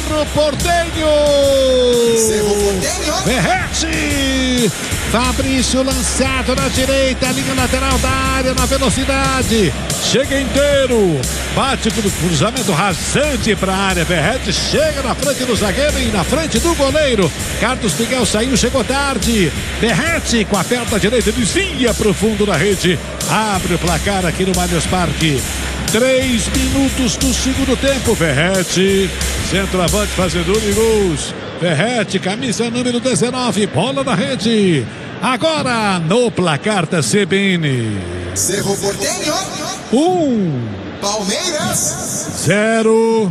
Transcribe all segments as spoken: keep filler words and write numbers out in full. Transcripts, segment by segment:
Cerro Porteño. Cerro Porteño. Verrete. Fabrício lançado na direita, linha lateral da área, na velocidade. Chega inteiro. Bate com o cruzamento rasante para a área. Verrete chega na frente do zagueiro e na frente do goleiro. Carlos Miguel saiu, chegou tarde. Verrete com a perna direita desvia para o fundo da rede. Abre o placar aqui no Allianz Parque. Três minutos do segundo tempo. Verrete, centroavante fazedor de gols. Verrete, camisa número dezenove, bola na rede. Agora no placar da C B N. Cerro Porteño. Um. Palmeiras. Zero.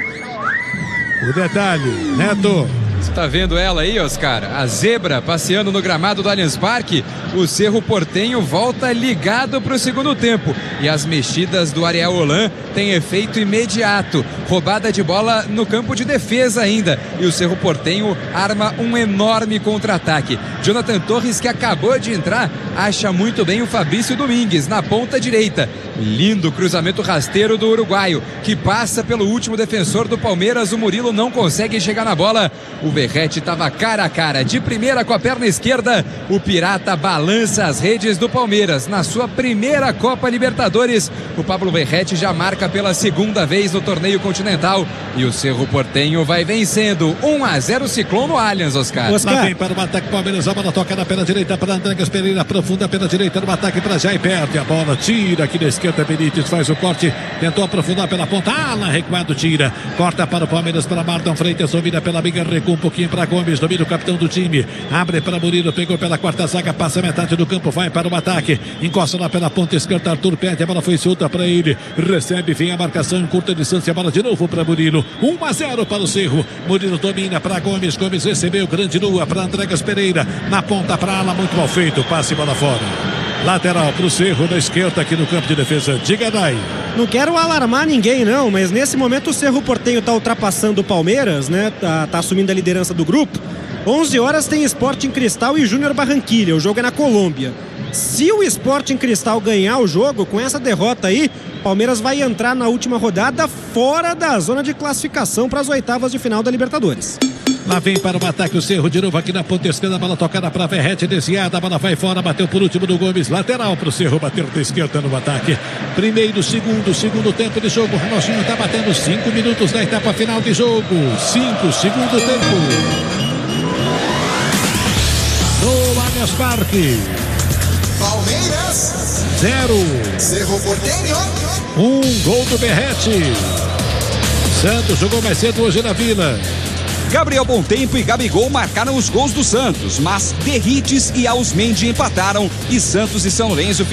O detalhe, Neto. Você tá vendo ela aí, Oscar? A zebra passeando no gramado do Allianz Parque. O Cerro Porteño volta ligado para o segundo tempo. E as mexidas do Ariel Holan têm efeito imediato. Roubada de bola no campo de defesa ainda. E o Cerro Porteño arma um enorme contra-ataque. Jonathan Torres, que acabou de entrar, acha muito bem o Fabrício Domingues na ponta direita. Lindo cruzamento rasteiro do uruguaio, que passa pelo último defensor do Palmeiras. O Murilo não consegue chegar na bola. O Verrete estava cara a cara, de primeira com a perna esquerda. O Pirata balança as redes do Palmeiras. Na sua primeira Copa Libertadores, o Pablo Verrete já marca pela segunda vez no torneio continental. E o Cerro Porteño vai vencendo um a zero Ciclone no Allianz, Oscar. Oscar. Lá vem para o ataque Palmeiras, a bola toca na perna direita para Andrés Pereira, profunda pela direita no ataque para Jair, perde a bola, tira aqui na esquerda, Benítez faz o corte, tentou aprofundar pela ponta, Alan recuado, tira, corta para o Palmeiras, para Marlon Freitas, domina pela biga, recua um pouquinho para Gomes, domina o capitão do time, abre para Murilo, pegou pela quarta zaga, passa metade do campo, vai para o ataque, encosta lá pela ponta esquerda, Arthur perde, a bola foi solta para ele, recebe, vem a marcação em curta distância, a bola de novo para Murilo, um a zero para o Cerro, Murilo domina para Gomes, Gomes recebeu, grande lua para Andrés Pereira, na ponta para Ala, muito mal feito, passe bola fora. Lateral para o Cerro, da esquerda aqui no campo de defesa. Diga, Dai. Não quero alarmar ninguém não, mas nesse momento o Cerro Porteño está ultrapassando o Palmeiras, né? Tá, tá assumindo a liderança do grupo. onze horas tem Sporting Cristal e Júnior Barranquilla, o jogo é na Colômbia. Se o Sporting Cristal ganhar o jogo, com essa derrota aí, o Palmeiras vai entrar na última rodada fora da zona de classificação para as oitavas de final da Libertadores. Lá vem para o ataque o Cerro de novo aqui na ponta esquerda, a bola tocada para Verrete, desviada, a bola vai fora, bateu por último do Gomes, lateral para o Cerro, bateu da esquerda no ataque. Primeiro, segundo, segundo tempo de jogo, o Ronaldinho está batendo cinco minutos da etapa final de jogo. Cinco, segundo tempo. No Allianz Parque. Palmeiras. Zero. Cerro Porteño. Um gol do Verrete. Santos jogou mais cedo hoje na Vila. Gabriel Bontempo e Gabigol marcaram os gols do Santos, mas Derrites e Ausmendi empataram e Santos e São Lourenço